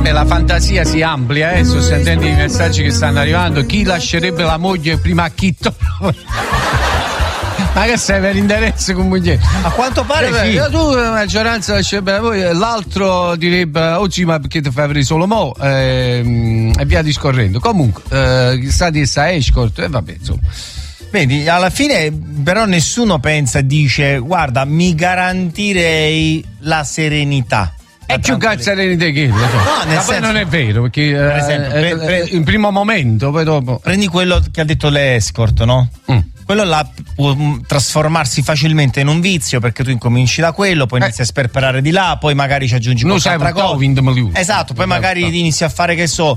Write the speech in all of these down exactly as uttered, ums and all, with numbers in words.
Beh, la fantasia si amplia, eh? Sto sentendo i messaggi che stanno arrivando. Chi lascerebbe la moglie prima a chi trova? Ma che sei per interesse con moglie? A quanto pare eh, sì. Tu la maggioranza lascerebbe la moglie, l'altro direbbe oggi ma perché ti fai avere solo mo ehm, e via discorrendo. Comunque eh, sta di sta escort e eh, vabbè insomma. Vedi, alla fine però nessuno pensa e dice guarda mi garantirei la serenità. È più serenità che no, nel ma senso, poi non è vero perché per esempio, eh, pre- pre- in primo momento poi dopo prendi quello che ha detto le escort, no? Mm. Quello là può trasformarsi facilmente in un vizio perché tu incominci da quello, poi inizi eh. a sperperare di là, poi magari ci aggiungi qualche altra cosa. Esatto, poi magari inizi a fare che so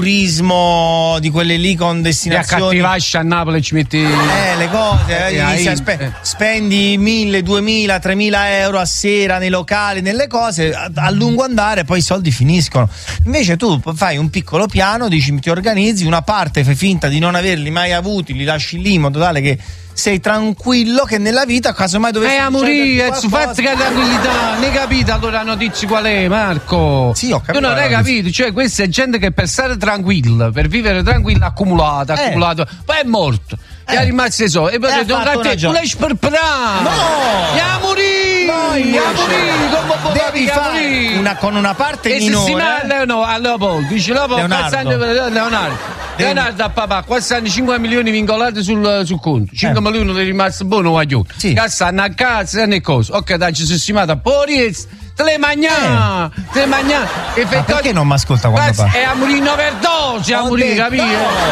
turismo di quelle lì con destinazioni. E accattivasci a Napoli ci metti eh le cose eh, inizi a spe- eh. spendi mille, duemila, tremila euro a sera nei locali, nelle cose a, a lungo andare poi i soldi finiscono. Invece tu fai un piccolo piano, dici ti organizzi una parte, fai finta di non averli mai avuti, li lasci lì in modo tale che sei tranquillo che nella vita casomai dovessi eh a morire su fatti che tranquillità ne capite allora notizie qual è Marco? Sì, ho capito. Tu non hai capito, cioè questa è gente che per stare tranquilla, per vivere tranquilla accumulata, eh. accumulato, poi è morto eh. e è rimasto so e poi detto a te tu l'hai sperperato no a morire a morire devi fare una, con una parte e minore se si ma no a Leopoldo dice Leopoldo Leonardo Leonardo Leonardo a papà qua stanno cinque milioni vincolati sul, sul conto cinque eh. milioni è rimasto buono guaglione sì. Che stanno a casa e cose ok dai ci sono stimata poi te le magna eh. te le magna e ma perché non mi ascolta quando parla? È a morire in overdose a morire capito?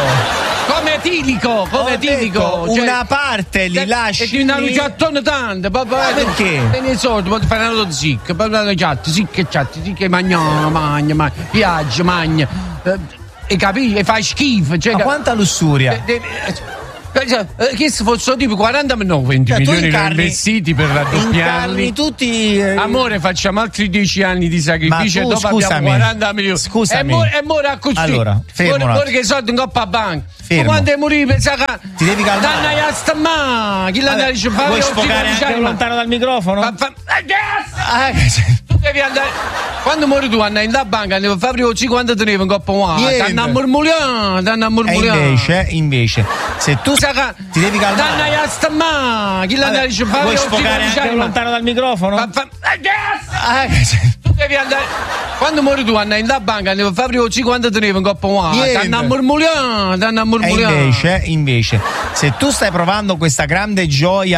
Come etilico come etilico cioè, una parte li lasci e ti danno un ciattone tanto papà perché? E nei soldi poi fai una zicca poi una ciatti zicca ciatti zicca magna magna magna viaggia magna e capisci? E fai schifo cioè, ma quanta lussuria de, de, de, che se fossero tipo quaranta no venti cioè, milioni investiti per raddoppiarli tutti eh... amore facciamo altri dieci anni di sacrificio e dopo scusami, abbiamo quaranta milioni scusami e muore a così allora fermo muore che soldi in coppa a banca fermo ma quando è morire pensa che ti devi calmare danna a sta ma chi l'ha dice fare vuoi sfogare anche lontano dal microfono? Fa, fa, ah, tu devi andare quando muori tu andai in da banca andiamo a fare oggi quando tenevo in coppa a danna a mormoliare danna a mormoliare e invece invece se tu ti devi calmare danna a sta ma chi l'ha dice fare vuoi sfogare anche lontano dal microfono? Fa, fa, ah, tu devi andare quando muori tu andai in da banca andiamo a fare oggi quando tenevo in coppa a danna a mormoliare danna a mormoliare e invece invece se tu stai provando questa grande gioia